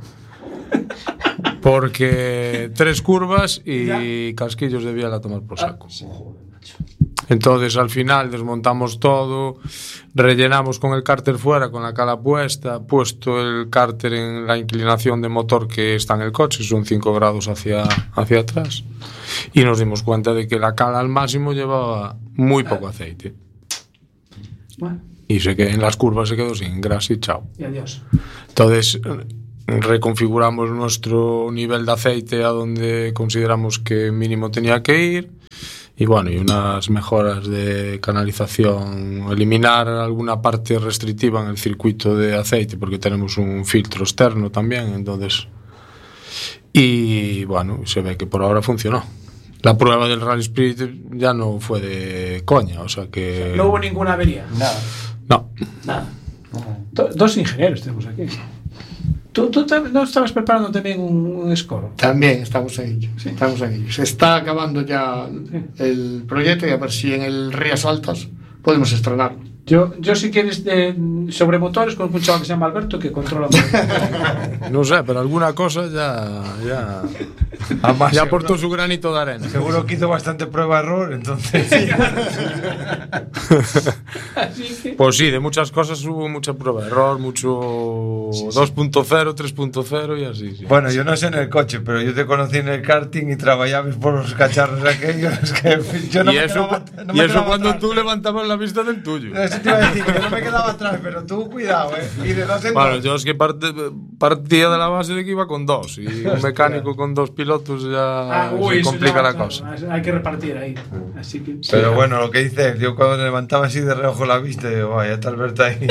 Porque tres curvas y casquillos debía la tomar por saco. Entonces al final desmontamos todo, rellenamos con el cárter fuera, con la cala puesta, puesto el cárter en la inclinación de motor que está en el coche, son cinco grados hacia, hacia atrás, y nos dimos cuenta de que la cala al máximo llevaba muy poco aceite. Bueno, Y se que en las curvas se quedó sin grasa y chao. y adiós. Entonces reconfiguramos nuestro nivel de aceite a donde consideramos que mínimo tenía que ir. Y bueno, y unas mejoras de canalización, eliminar alguna parte restrictiva en el circuito de aceite, porque tenemos un filtro externo también, entonces. Y bueno, se ve que por ahora funcionó. La prueba del Rally Spirit ya no fue de coña, o sea que. No hubo ninguna avería. Nada. No. Nada. Do- dos ingenieros tenemos aquí. ¿Tú, tú tam- no estabas preparando también un, un score? También estamos en ello. Estamos en ello. Se está acabando ya el proyecto y a ver si en el Rías Altas podemos estrenarlo. Yo, yo si quieres de, sobre motores, con un chaval que se llama Alberto que controla. No sé, pero alguna cosa ya. Ya, Además, ya seguro- aportó su granito de arena. Seguro que hizo bastante prueba-error, entonces. Así que. Pues sí, de muchas cosas hubo mucha prueba de error, mucho dos punto cero, tres punto cero y así. Sí. Bueno, yo no sé en el coche, pero yo te conocí en el karting y trabajabas por los cacharros aquellos que yo no y me eso, quedaba, no y me eso quedaba cuando atrás. tú levantabas la vista del tuyo. Eso te iba a decir, que yo no me quedaba atrás, pero tú cuidado, eh. Y de dos en Bueno, dos. yo es que parte- partía de la base de que iba con dos y un mecánico con dos pilotos ya Ah, uy, se eso complica ya, la claro, cosa. Hay que repartir ahí. Así que. Pero bueno, lo que dices, yo cuando levantaba así de reojo la vista, digo, vaya, está Alberto ahí.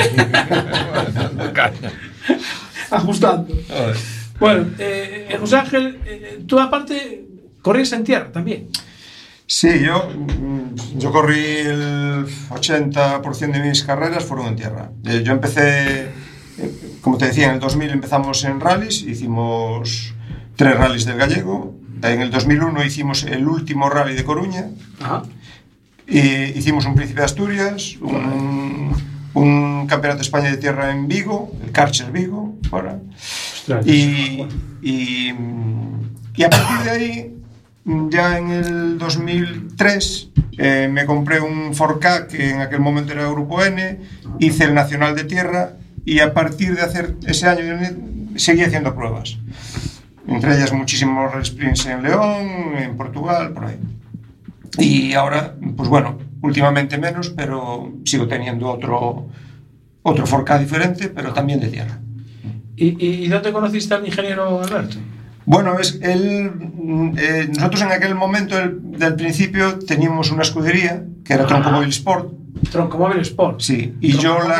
Ajustando. Bueno, eh, eh, José Ángel, eh, tú aparte corrías en tierra también. Sí, yo, mm, yo corrí el ochenta por ciento de mis carreras fueron en tierra. Eh, Yo empecé, eh, como te decía, en el dos mil empezamos en rallies, hicimos tres rallies del Gallego. En el dos mil uno hicimos el último rally de Coruña. Ajá. Y hicimos un Príncipe de Asturias, un, un Campeonato de España de Tierra en Vigo, el Karcher Vigo, fuera. Y, y, y a partir de ahí, ya en el dos mil tres, eh, me compré un Ford Ka, que en aquel momento era Grupo N, hice el Nacional de Tierra y a partir de hacer ese año seguí haciendo pruebas. Entre ellas muchísimos sprints en León, en Portugal, por ahí. Y ahora, pues bueno, últimamente menos, pero sigo teniendo otro, otro Ford Ka diferente, pero también de tierra. ¿Y, y, y dónde conociste al ingeniero Alberto? Bueno, es él, eh, nosotros en aquel momento el, del principio teníamos una escudería que era Troncomóvil Sport. Troncomóvil Sport. Sí, y yo la,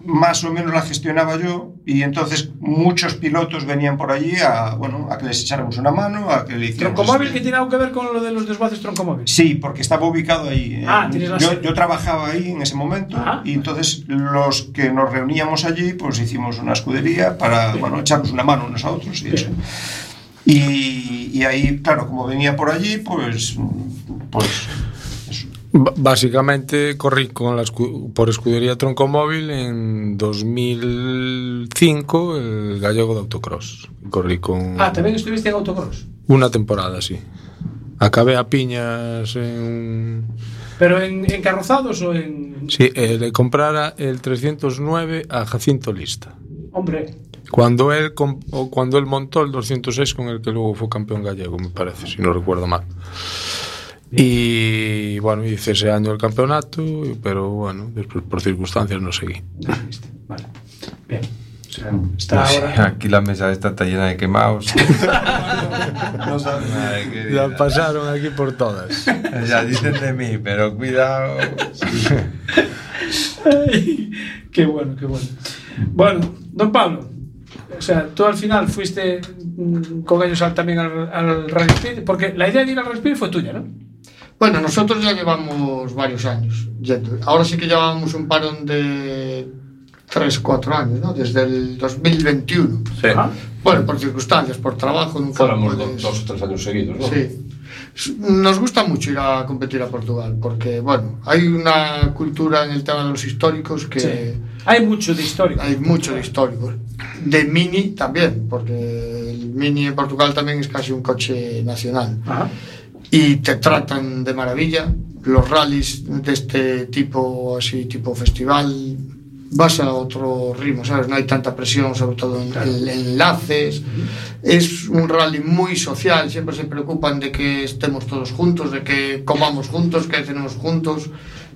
más o menos la gestionaba yo y entonces muchos pilotos venían por allí a, bueno, a que les echáramos una mano, a que le hiciéramos... ¿Troncomóvil este... que tiene algo que ver con lo de los desguaces Troncomóvil? Sí, porque estaba ubicado ahí. Eh. Ah, tienes la yo, sede. yo trabajaba ahí en ese momento. Ajá. Y entonces los que nos reuníamos allí, pues hicimos una escudería para, bueno, echarnos una mano unos a otros y eso. Y, y ahí, claro, como venía por allí, pues... pues B- básicamente corrí con la escu- por escudería Troncomóvil en dos mil cinco el gallego de autocross. Corrí con Ah, también estuviste en autocross. una temporada, sí. Acabé a piñas en... ¿Pero en, en carrozados o en...? Sí, eh, le comprara el trescientos nueve a Jacinto Lista. Hombre. Cuando él, comp- o cuando él montó el doscientos seis con el que luego fue campeón gallego, me parece, si no recuerdo mal. Y bueno, hice ese año el campeonato, pero bueno, después por circunstancias no seguí. Vale. Bien. O sea, está No sé, ahora... aquí la mesa esta está llena de quemados. No saben nada de qué La diga. pasaron aquí por todas. Ya dicen de mí, pero cuidado. Ay, qué bueno, qué bueno. Bueno, don Pablo, o sea, tú al final fuiste mm, con ellos al, también al, al Rally Speed, porque la idea de ir al Rally Speed fue tuya, ¿no? Bueno, nosotros ya llevamos varios años yendo. Ahora sí que llevábamos un parón de tres, cuatro años, ¿no? Desde el dos mil veintiuno. Sí. Ah. Bueno, por circunstancias, por trabajo. Nunca Fuéramos puedes- dos, dos o tres años seguidos, ¿no? Sí. Nos gusta mucho ir a competir a Portugal porque, bueno, hay una cultura en el tema de los históricos que... Sí. Hay mucho de histórico. Hay mucho de históricos. De Mini también, porque el Mini en Portugal también es casi un coche nacional. Ajá. Y te tratan de maravilla. Los rallies de este tipo, así tipo festival, vas a otro ritmo, ¿sabes? No hay tanta presión, sobre todo en, Claro. en enlaces. Uh-huh. Es un rally muy social, siempre se preocupan de que estemos todos juntos, de que comamos juntos, que cenemos juntos.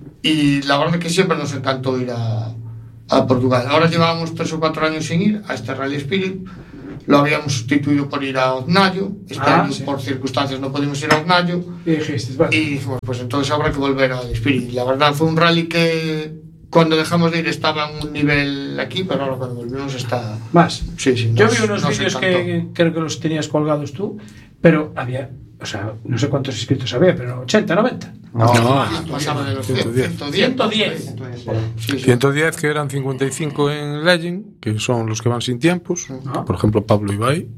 Y la verdad es que siempre nos encantó ir a, a Portugal. Ahora llevábamos tres o cuatro años sin ir a este Rally Spirit. Lo habíamos sustituido por ir a Oznayo. Este Ah, año, sí. por circunstancias, no pudimos ir a Oznayo. Y dijiste, vale. Y dijimos, pues entonces habrá que volver al Spirit. La verdad fue un rally que cuando dejamos de ir estaba en un nivel aquí, pero ahora cuando volvimos está... Más. Sí, sí. Yo nos- vi unos nos vídeos encantó. que creo que los tenías colgados tú, pero había, o sea, no sé cuántos inscritos había, pero ochenta, noventa. No, No, pasaba de los ciento diez. ciento diez. ciento diez. Sí, sí. ciento diez que eran cincuenta y cinco en Legend, que son los que van sin tiempos, Ajá. por ejemplo Pablo Ibai.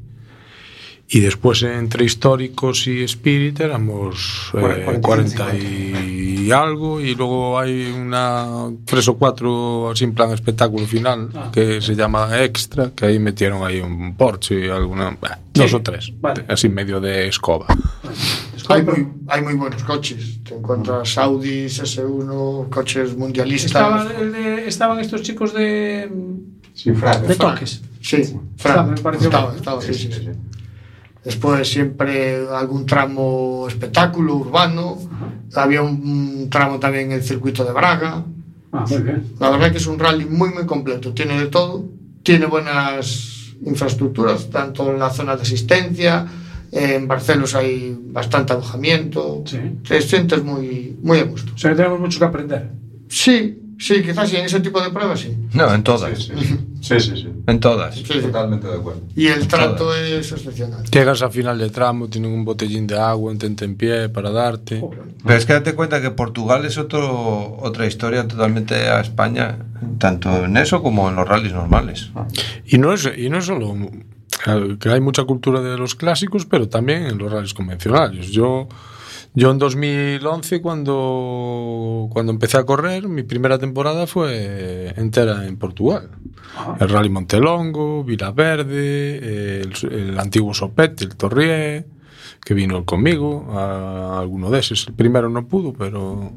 Y después entre históricos y Spirit éramos eh, cuarenta y algo, y luego hay una tres o cuatro así en plan espectáculo final Ah. que se llama Extra, que ahí metieron ahí un Porsche y alguna, bah, Sí, dos o tres, vale. así medio de escoba. Hay muy, hay muy buenos coches. Te encuentras Audis, ese uno, coches mundialistas. Estaba el de- estaban estos chicos de, Sí, Frank. de toques. Sí, Estaba, Fran, me pareció estaba, bien. estaba, sí, sí, sí. Después siempre algún tramo espectáculo urbano. Había un, un tramo también en el circuito de Braga. Ah, muy bien. La verdad que es un rally muy muy completo. Tiene de todo. Tiene buenas infraestructuras, tanto en la zona de asistencia. En Barcelos hay bastante alojamiento. Sí. Te sientes muy, muy a gusto. O sea que tenemos mucho que aprender. Sí, sí, quizás sí, en ese tipo de pruebas sí. No, en todas. Sí, sí, sí. En todas. Sí, sí. Totalmente de acuerdo. Y el trato es excepcional. Llegas a final de tramo, tienen un botellín de agua, un tentempié para darte. Pero es que date cuenta que Portugal es otro, otra historia totalmente a España, tanto en eso como en los rallies normales. Y no es, y no es solo que hay mucha cultura de los clásicos, pero también en los rallies convencionales. Yo, yo en dos mil once, cuando, cuando empecé a correr, mi primera temporada fue entera en Portugal. El Rally Montelongo, Vilaverde, el, el antiguo Sopete, el Torrié, que vino conmigo, a, a alguno de esos. El primero no pudo, pero...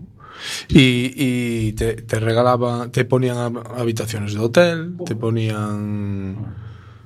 Y, y te, te regalaban, te ponían habitaciones de hotel, te ponían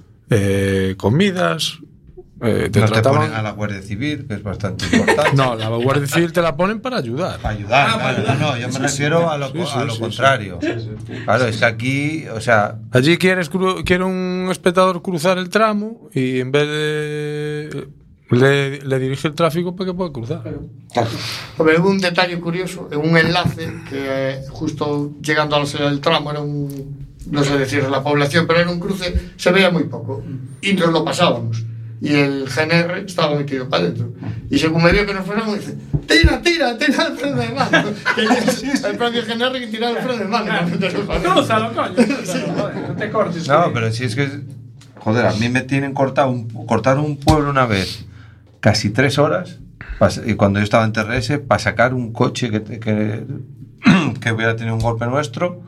eh, comidas, eh, te no te trataban... ponen a la Guardia Civil, que es bastante importante. No, la Guardia Civil te la ponen para ayudar. Para ayudar, Ah, para claro, ayudar. no, no, yo me refiero a lo, Sí, sí, a lo sí, contrario. Claro, es que aquí, o sea, Allí quieres cru- quiere un espectador cruzar el tramo y en vez de le, le dirige el tráfico para que pueda cruzar. Claro. Hombre, hubo un detalle curioso, en un enlace que eh, justo llegando a la salida del tramo era un, no sé decir la población, pero era un cruce, se veía muy poco y nos lo pasábamos y el G N R estaba metido para adentro y según me vio que nos fuéramos dice tira, tira, tira el freno de mano que el propio G N R que tiraba el freno de mano. Crúzalo, coño, no te cortes. No, pero si es que joder, a mí me tienen cortado un, cortaron un pueblo una vez casi tres horas y cuando yo estaba en T R S para sacar un coche que, que, que hubiera tenido un golpe nuestro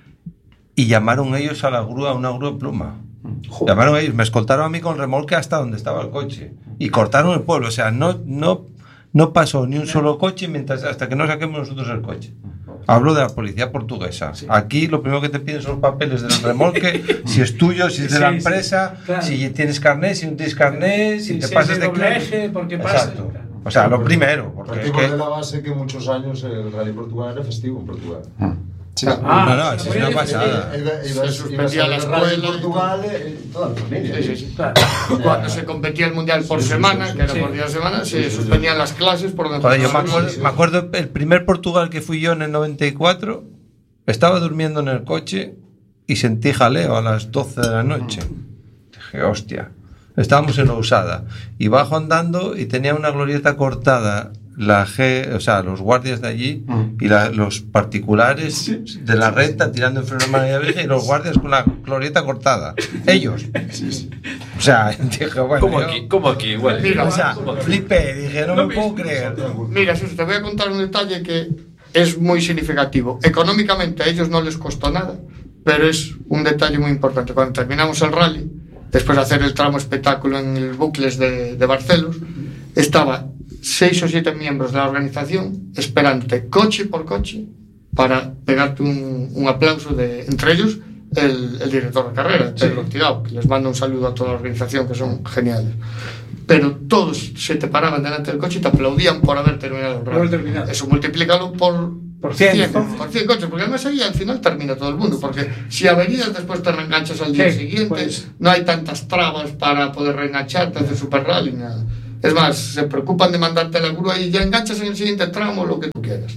y llamaron ellos a la grúa, una grúa de pluma. Joder. Llamaron ellos, me escoltaron a mí con remolque hasta donde estaba el coche y cortaron el pueblo, o sea, no, no, no pasó ni un solo coche mientras, hasta que no saquemos nosotros el coche. Hablo de la policía portuguesa. Sí. Aquí lo primero que te piden son los papeles del remolque, si es tuyo, si es de sí, la empresa, sí, claro. Si tienes carnet, si no tienes carnet, si, si te si pasas de eje, porque pasa. Exacto. O sea, lo primero. Porque partimos es que... de la base que muchos años el Rally Portugal era festivo en Portugal. Hmm. Sí. Ah, no, no, eso es una pasada. Se suspendía la escuela en Portugal y toda la familia. Sí, sí, sí. Claro. Cuando se competía el mundial por sí, semana, sí, sí, que era sí. por día de semana, se sí, suspendían sí. las clases por donde. Joder, yo me acuerdo, me acuerdo el primer Portugal que fui yo en el noventa y cuatro, estaba durmiendo en el coche y sentí jaleo a las doce de la noche. Dije, hostia. Estábamos en Lousada y bajo andando y tenía una glorieta cortada. La G, o sea, los guardias de allí mm. y la, los particulares sí, de la recta tirando en freno de mano y abeja y los guardias con la glorieta cortada. Ellos. Sí, sí. O sea, dije, bueno. ¿Cómo yo, aquí? ¿Cómo aquí? Bueno, mira, o sea, flipé, dije, no, no me puedo creer. Mira, Suso, te voy a contar un detalle que es muy significativo. Económicamente a ellos no les costó nada, pero es un detalle muy importante. Cuando terminamos el rally, después de hacer el tramo espectáculo en el Bucles de, de Barcelos, estaba seis o siete miembros de la organización esperándote coche por coche para pegarte un, un aplauso de, entre ellos el, el director de carrera, Pedro sí. Tirao, que les manda un saludo a toda la organización, que son geniales. Pero todos se te paraban delante del coche y te aplaudían por haber terminado el rally. Eso multiplícalo por por cien, cien, por cien coches, porque además ahí al final termina todo el mundo, porque si averías después te reenganchas al día sí, siguiente, pues. No hay tantas trabas para poder reengancharte, hacer super rally, nada. Es más, se preocupan de mandarte a la grúa y ya enganchas en el siguiente tramo lo que tú quieras.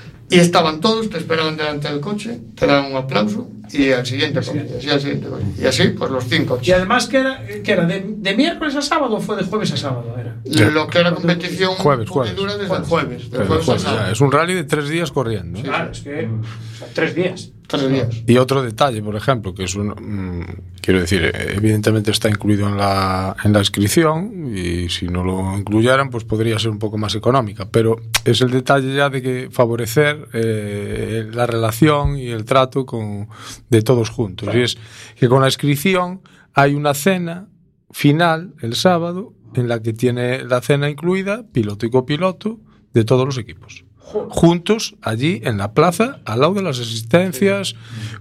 Y estaban todos, te esperaban delante del coche, te daban un aplauso y al siguiente coche, y así al siguiente coche. Y así, pues los cinco coches. Y además, que era, que era de, de miércoles a sábado o fue de jueves a sábado? Era. Lo que era competición jueves, jueves. dura desde el jueves. Del jueves, jueves ya, es un rally de tres días corriendo. Sí, claro, es que o sea, tres días. Tres días. Y otro detalle, por ejemplo, que es un, mmm, quiero decir, evidentemente está incluido en la, en la inscripción y si no lo incluyeran, pues podría ser un poco más económica, pero es el detalle ya de que favorecer eh, la relación y el trato con, de todos juntos. Claro. Y es que con la inscripción hay una cena final el sábado en la que tiene la cena incluida piloto y copiloto de todos los equipos. Juntos allí en la plaza al lado de las asistencias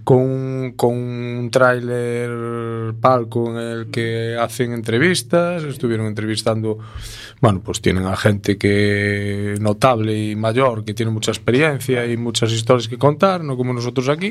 con, con un tráiler palco en el que hacen entrevistas, estuvieron entrevistando, bueno, pues tienen a gente que notable y mayor que tiene mucha experiencia y muchas historias que contar, no como nosotros aquí,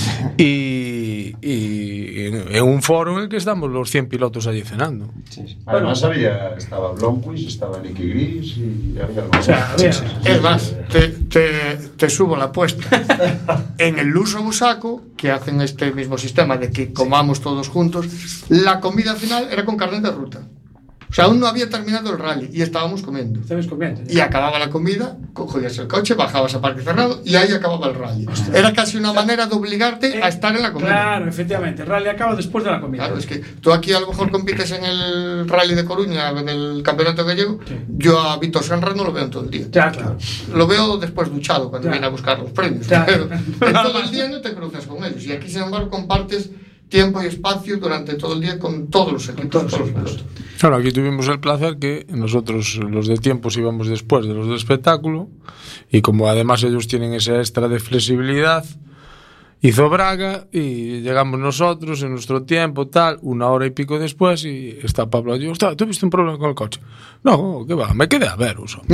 y, y en, en un foro en el que estamos los cien pilotos allí cenando. Sí, sí. Además había, estaba Blomqvist, estaba Nicky Gris y había algo. O sea, había, sí, sí, es más, te, te, te subo la apuesta. En el Luso Busaco, que hacen este mismo sistema de que comamos todos juntos, la comida final era con carne de ruta. O sea, aún no había terminado el rally y estábamos comiendo. Estabas comiendo. Y acababa la comida, cogías el coche, bajabas a parque cerrado y ahí acababa el rally. Hostia. Era casi una manera de obligarte eh, a estar en la comida. Claro, efectivamente. El rally acaba después de la comida. Claro, es que tú aquí a lo mejor compites en el rally de Coruña, en el campeonato gallego. Sí. Yo a Víctor Senra no lo veo en todo el día. Ya, claro. Lo veo después duchado cuando ya. viene a buscar los premios. Ya. Pero en todo el día no te cruzas con ellos. Y aquí, sin embargo, compartes tiempo y espacio durante todo el día con todos los equipos. Todos los equipos. Claro, aquí tuvimos el placer que nosotros los de tiempos íbamos después de los del espectáculo y como además ellos tienen ese extra de flexibilidad, hizo Braga y llegamos nosotros en nuestro tiempo, tal, una hora y pico después y está Pablo allí. ¿Tú viste un problema con el coche? No, ¿qué va? Me quedé a ver, uso.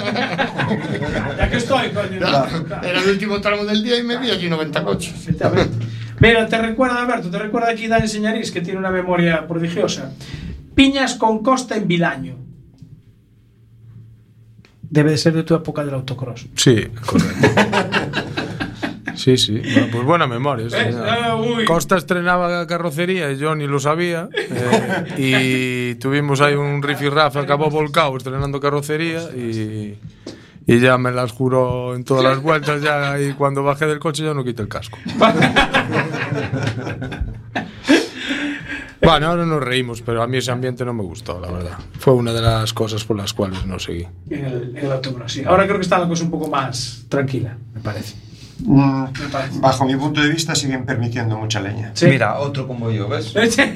Ya que estoy, coño. No, era el último tramo del día y me vi allí noventa coches. Mira, te recuerda, Alberto, te recuerda aquí Dani Señarís, que tiene una memoria prodigiosa. Piñas con Costa en Vilaño. Debe de ser de tu época del autocross. Sí, correcto. Sí, sí. Bueno, pues buena memoria. Sí. Ah, Costa estrenaba carrocería y yo ni lo sabía. Eh, y tuvimos ahí un rifirrafe, acabó volcado estrenando carrocería y, y ya me las juró en todas las vueltas. Ya, y cuando bajé del coche ya no quité el casco. Bueno, ahora nos reímos, pero a mí ese ambiente no me gustó, la verdad. Fue una de las cosas por las cuales no seguí. En el, en el autocross, sí. Ahora creo que está la cosa un poco más tranquila, me parece. Mm, bajo mi punto de vista siguen permitiendo mucha leña. Sí. Mira, otro como yo, ¿ves?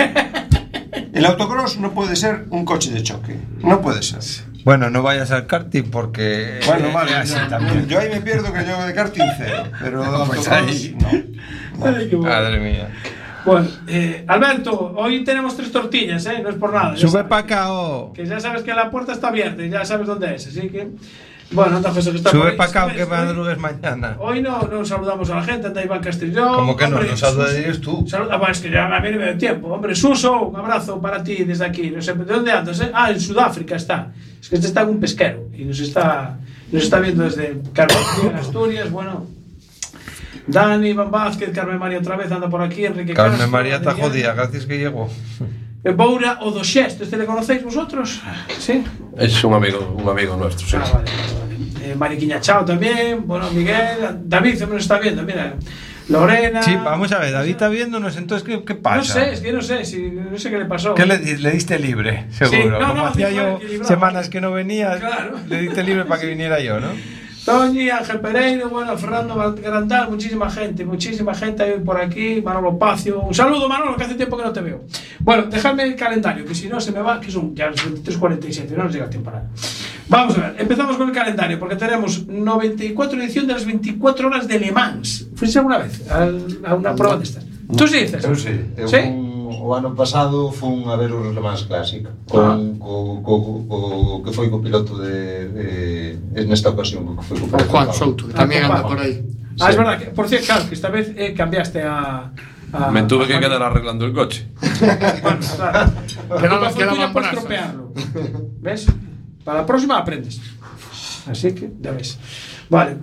El autocross no puede ser un coche de choque. No puede ser. Bueno, no vayas al karting porque... Bueno, vale, así ya, también. yo ahí me pierdo que yo de karting cero. Pero No, pues autocross, ahí. no. Ay, qué bueno. Madre mía. Bueno, eh, Alberto, hoy tenemos tres tortillas, ¿eh? No es por nada. Sube para acá o... Que ya sabes que la puerta está abierta y ya sabes dónde es, así que... Bueno, anda José que está Sube por ahí. para acá ¿Sabes? que madrugues mañana. Hoy no, no saludamos a la gente, anda Iván Castellón. ¿Cómo que no? Hombre, No saludarías tú. Saluda, bueno, es que ya a mí no me dio tiempo. Hombre, Suso, un abrazo para ti desde aquí. No sé, ¿de dónde andas? Eh? Ah, en Sudáfrica está. Es que este está en un pesquero y nos está, nos está viendo desde Carmen, en Asturias. Bueno, Dani, Iván Vázquez, Carmen María otra vez anda por aquí. Enrique Carmen Castro, María está Adrián. jodida, gracias que llegó. Boura Odoxesto, ¿este le conocéis vosotros? Sí. Es un amigo, un amigo nuestro, sí. Ah, vale, vale, vale. Eh, Mariquiña Chao también, bueno, Miguel, David se nos está viendo, mira. Lorena. Sí, vamos a ver, David está viéndonos, entonces, ¿qué, qué pasa? No sé, es que no sé, si, no sé qué le pasó. ¿Qué le, di- le diste libre? Seguro. Sí, no, Como no, hacía sí, yo fue equilibrado. semanas que no venía, Claro. le diste libre para que viniera yo, ¿no? Toñi, Ángel Pereiro, bueno, Fernando Grandal, muchísima gente, muchísima gente hay por aquí, Manolo Pacio. Un saludo, Manolo, que hace tiempo que no te veo. Bueno, dejadme el calendario, que si no se me va, que son ya las veintitrés cuarenta y siete, no nos llega tiempo para nada. Vamos a ver, empezamos con el calendario, porque tenemos noventa y cuatro edición de las veinticuatro horas de Le Mans. ¿Fuiste alguna vez al- a una prueba de estas? ¿Tú sí dices? Eu sí. Eu ¿Sí? fun, o ano pasado fun a ver os Le Mans Classic con, co, co, co, que foi co piloto de, de, de nesta ocasión que foi co Con piloto Juan de Souto, que Ah, también con anda Juan. por ahí. Ah, es Sí. verdad, que, por cierto, claro, que esta vez eh, cambiaste a... a- Me tuve a que Juan. quedar arreglando el coche. Bueno, claro. Que no La nos quedaban tuya por brazos. estropearlo. ¿Ves? Para la próxima aprendes. Así que, ya ves. Vale,